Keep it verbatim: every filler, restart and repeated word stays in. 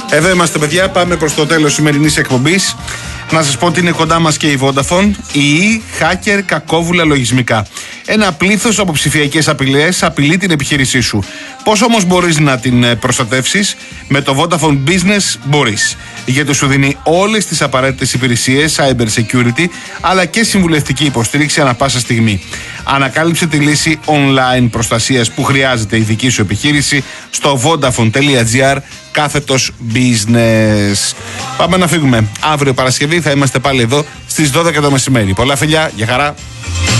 Εδώ είμαστε, παιδιά. Πάμε προς το τέλος σημερινής εκπομπής. Να σας πω ότι είναι κοντά μας και η Vodafone, η hacker κακόβουλα λογισμικά. Ένα πλήθος από ψηφιακές απειλές απειλεί την επιχείρησή σου. Πώς όμως μπορείς να την προστατεύσεις? Με το Vodafone Business μπορείς. Γιατί σου δίνει όλες τις απαραίτητες υπηρεσίες cyber security, αλλά και συμβουλευτική υποστήριξη ανά πάσα στιγμή. Ανακάλυψε τη λύση online προστασίας που χρειάζεται η δική σου επιχείρηση στο vodafone.gr κάθετος business. Πάμε να φύγουμε. Αύριο Παρασκευή θα είμαστε πάλι εδώ στις δώδεκα το μεσημέρι. Πολλά φιλιά, για χαρά.